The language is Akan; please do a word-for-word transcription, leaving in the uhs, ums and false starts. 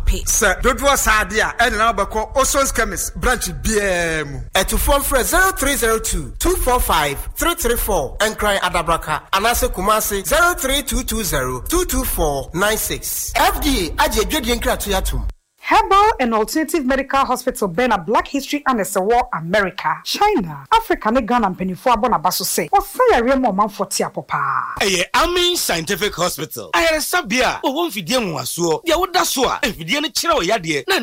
ape. Sir, don't was idea and now bako Oson's chemist branch B M. At two four four zero three zero two two four five three three four and cry Adabraka and Ase Kumasi zero three two two zero two two four nine six. F D A Aje Jodian Kratuyatum. Herbal and Alternative Medical Hospital Bena Black History and War America, China, Africa, ne Ghana and Penifua Bonabaso say, or fire remo man for tia papa. Aye, Amin Scientific Hospital. I had a sabia, or one fidian was so, the old dasua, and fidian chino yadie.